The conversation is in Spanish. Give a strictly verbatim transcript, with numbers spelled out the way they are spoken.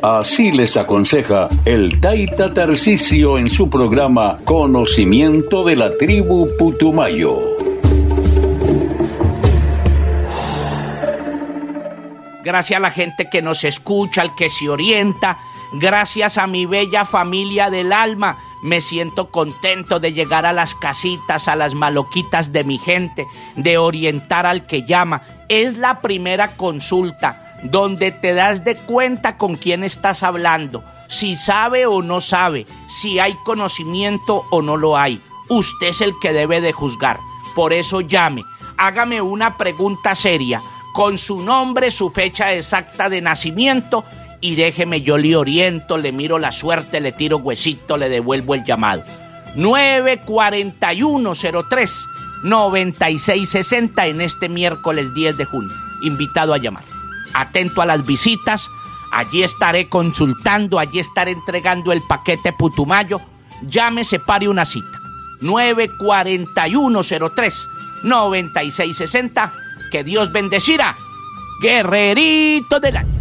Así les aconseja el Taita Tarcisio en su programa Conocimiento de la Tribu Putumayo. Gracias a la gente que nos escucha, al que se orienta, gracias a mi bella familia del alma, me siento contento de llegar a las casitas, a las maloquitas de mi gente, de orientar al que llama. Es la primera consulta donde te das de cuenta con quién estás hablando, si sabe o no sabe, si hay conocimiento o no lo hay. Usted es el que debe de juzgar. Por eso llame, hágame una pregunta seria, con su nombre, su fecha exacta de nacimiento, y déjeme, yo le oriento, le miro la suerte, le tiro huesito, le devuelvo el llamado. nueve cuatro uno cero tres noventa y seis sesenta en este miércoles diez de junio. Invitado a llamar. Atento a las visitas, allí estaré consultando, allí estaré entregando el paquete Putumayo. Llame, separe una cita. nueve cuatro uno cero tres noventa y seis sesenta. Que Dios bendecirá. Guerrerito del año.